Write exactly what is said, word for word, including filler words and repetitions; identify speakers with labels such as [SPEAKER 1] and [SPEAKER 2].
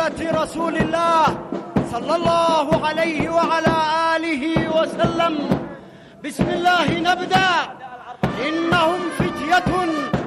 [SPEAKER 1] سيرة رسول الله صلى الله عليه وعلى آله وسلم. بسم الله نبدأ. إنهم فتية